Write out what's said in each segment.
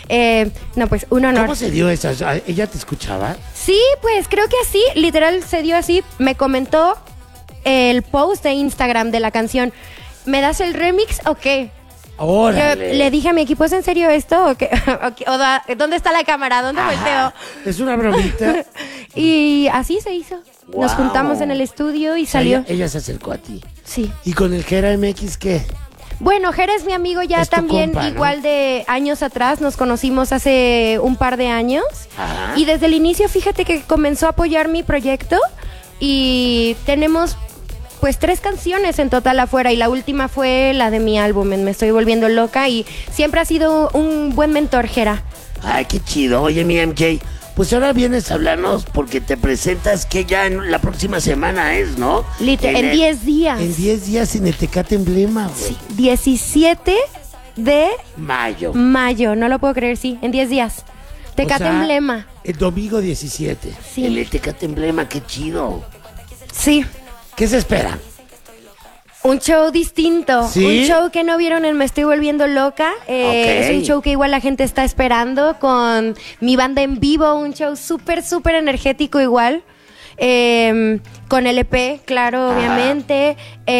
No, pues un honor. ¿Cómo se dio eso? ¿Ella te escuchaba? Sí, pues creo que así, literal se dio así. Me comentó el post de Instagram de la canción. ¿Me das el remix o qué? ¡Órale! Yo le dije a mi equipo, ¿es en serio esto? ¿O qué? ¿Dónde está la cámara? ¿Dónde volteo? Es una bromita. Y así se hizo. Nos Wow. juntamos en el estudio y O sea, salió. ella se acercó a ti. Sí. ¿Y con el Jera MX qué? Bueno, Jera es mi amigo ya Es tu también, compa, ¿no? igual de años atrás. Nos conocimos hace un par de años. Ajá. Y desde el inicio, fíjate que comenzó a apoyar mi proyecto. Y tenemos pues 3 canciones en total afuera. Y la última fue la de mi álbum, Me Estoy Volviendo Loca. Y siempre ha sido un buen mentor, Jera. Ay, qué chido. Oye, mi MJ, pues ahora vienes a hablarnos porque te presentas que ya en la próxima semana es, ¿no? En 10 días. En 10 días en el Tecate Emblema, güey. Sí, 17 de Mayo. mayo. No lo puedo creer, sí. En 10 días. Tecate O sea, Emblema. El domingo 17. Sí. En el Tecate Emblema, qué chido. Sí. ¿Qué se espera? Un show distinto, ¿Sí? un show que no vieron en Me Estoy Volviendo Loca. Ok. Es un show que igual la gente está esperando con mi banda en vivo, un show súper, súper energético igual. Con LP, claro, obviamente.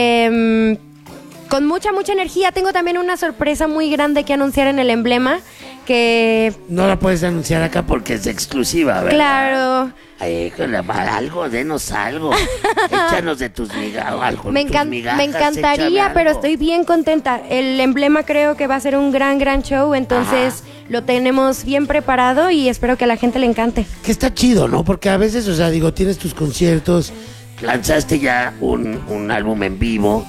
Con mucha, mucha energía. Tengo también una sorpresa muy grande que anunciar en el Emblema, que... No la puedes anunciar acá porque es exclusiva, ¿verdad? Claro. Ay, algo, denos algo. Échanos de tus migajas. Me encantaría, pero estoy bien contenta. El Emblema creo que va a ser un gran, gran show, entonces lo tenemos bien preparado y espero que a la gente le encante. Que está chido, ¿no? Porque a veces, o sea, digo, tienes tus conciertos, lanzaste ya un álbum en vivo,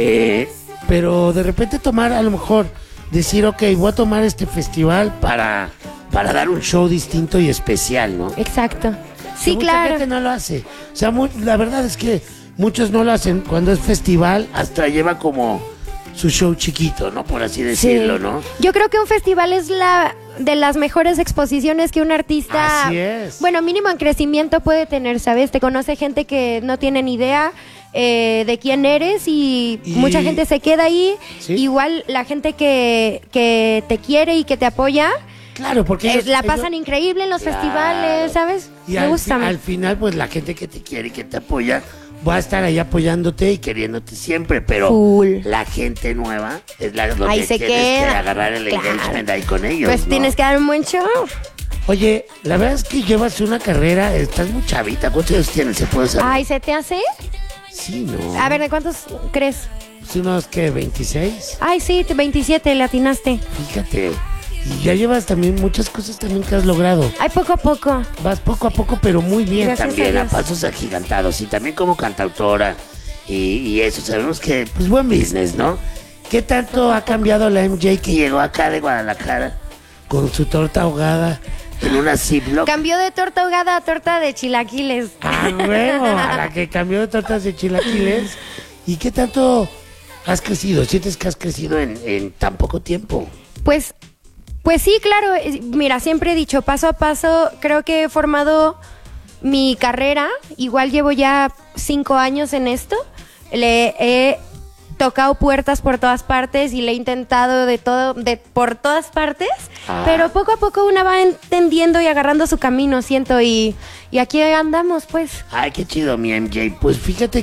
pero de repente tomar, a lo mejor, decir, ok, voy a tomar este festival para dar un show distinto y especial, ¿no? Exacto. Sí, Mucha claro. gente no lo hace. O sea, la verdad es que muchos no lo hacen. Cuando es festival, hasta lleva como su show chiquito, ¿no? Por así decirlo, Sí. ¿no? Yo creo que un festival es de las mejores exposiciones que un artista, Así es. bueno, mínimo en crecimiento puede tener, ¿sabes? Te conoce gente que no tiene ni idea de quién eres y mucha gente se queda ahí. Sí. Igual la gente que te quiere y que te apoya, Claro, porque la pasan increíble en los Claro. festivales, ¿sabes? Y Me al, gusta. al final, pues la gente que te quiere y que te apoya va a estar ahí apoyándote y queriéndote siempre, pero Full. la gente nueva es la donde Ahí se tienes que queda. agarrar el Claro. engagement ahí con ellos, Pues ¿no? tienes que dar un buen show. Oye, la verdad es que llevas una carrera, estás muy chavita. ¿Cuántos años tienes? ¿Se puede saber? Ay, ¿se te hace? Sí, ¿no? A ver, ¿de cuántos crees? Pues unos, ¿qué? ¿26? Ay, sí, 27, le atinaste. Fíjate. Y ya llevas también muchas cosas también que has logrado. Ay, poco a poco. Vas poco a poco, pero muy bien Gracias también, a a Dios. pasos agigantados. Y también como cantautora. Y eso, sabemos que, pues, buen business, ¿no? ¿Qué tanto ha cambiado la MJ que llegó acá de Guadalajara con su torta ahogada en una Ziploc? Cambió de torta ahogada a torta de chilaquiles. Ah, luego, a la que cambió de tortas de chilaquiles. ¿Y qué tanto has crecido? ¿Sientes que has crecido en tan poco tiempo? Pues sí, claro. Mira, siempre he dicho, paso a paso, creo que he formado mi carrera. Igual llevo ya 5 años en esto. Le he tocado puertas por todas partes y le he intentado de todo, por todas partes. Pero poco a poco una va entendiendo y agarrando su camino, siento. Y aquí andamos, pues. Ay, qué chido, mi MJ. Pues fíjate,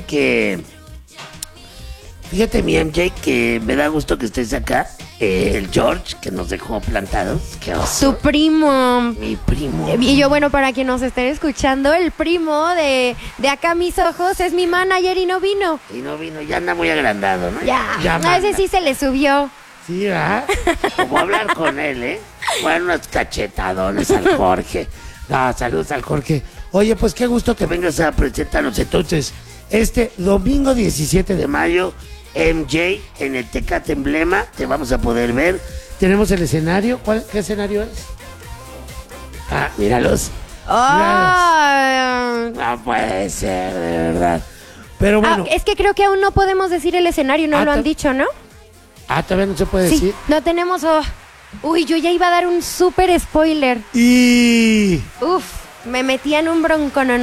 mi MJ, que me da gusto que estés acá. El George, que nos dejó plantados. Qué oso. Su primo. Mi primo. Y yo, bueno, para quien nos esté escuchando, el primo de acá a mis ojos es mi manager y no vino. Y no vino, ya anda muy agrandado, ¿no? Ya, a manda. ese sí se le subió. Sí, ¿verdad? Como hablar con él, ¿eh? Bueno, unos cachetadones al Jorge. No, saludos al Jorge. Oye, pues qué gusto que vengas a presentarnos entonces este domingo 17 de mayo, MJ en el Tecate Emblema. Te vamos a poder ver. Tenemos el escenario. ¿Qué escenario es? Ah, míralos. Oh. No puede ser, de verdad. Pero bueno. Es que creo que aún no podemos decir el escenario, no lo han dicho, ¿no? Todavía no se puede Sí, decir. no tenemos... Uy, yo ya iba a dar un súper spoiler. Y... Uf, me metí en un bronco, no.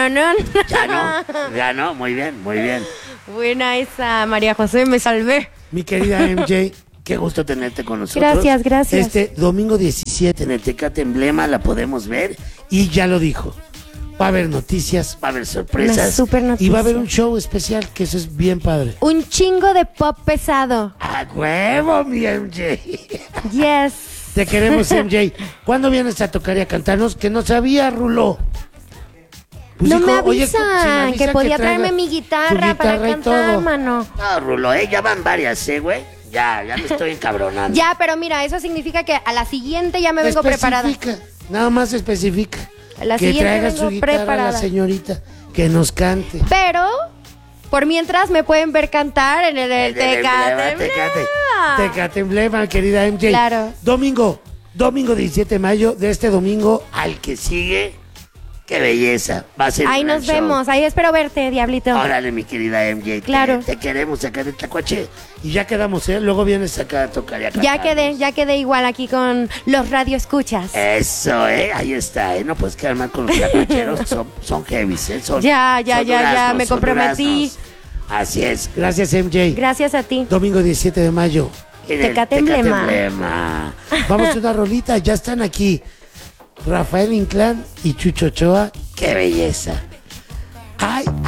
Ya no, muy bien, muy bien. Buena esa, María José, me salvé. Mi querida MJ, qué gusto tenerte con nosotros. Gracias. Este domingo 17 17 en el Tecate Emblema, la podemos ver. Y ya lo dijo. Va a haber noticias, va a haber sorpresas. Una super noticia. Y va a haber un show especial, que eso es bien padre. Un chingo de pop pesado. ¡A huevo, mi MJ! Yes. Te queremos, MJ. ¿Cuándo vienes a tocar y a cantarnos? Que no sabía, Rulo. Pues no dijo, me "Oye, avisan si me avisan que podía traiga traerme mi su guitarra para guitarra y cantar, todo". mano. No, Rulo, ya van varias, güey. Ya me estoy encabronando. Ya, pero mira, eso significa que a la siguiente ya me vengo preparada. Nada más especifica. A la que siguiente traiga vengo su guitarra preparada. la señorita, que nos cante. Pero, por mientras me pueden ver cantar en el Tecate Emblema. Tecate Emblema, querida MJ. Claro. Domingo 17 de mayo, de este domingo al que sigue. ¡Qué belleza! Va a ser Ahí un gran nos show. vemos, ahí espero verte, diablito. Órale, mi querida MJ. Claro. Te queremos acá de Tlacuache. Y ya quedamos, ¿eh? Luego vienes acá a tocar y a cantarnos. Ya quedé igual aquí con los radioescuchas. Eso, ahí está, No puedes quedar mal con los tlacuacheros. son heavies, Son, Ya, son duraznos, me son comprometí. duraznos. Así es. Gracias, MJ. Gracias a ti. Domingo 17 de mayo. En el Tecate Emblema. Emblema. Vamos a una rolita, ya están aquí. Rafael Inclán y Chucho Ochoa. ¡Qué belleza! ¡Ay!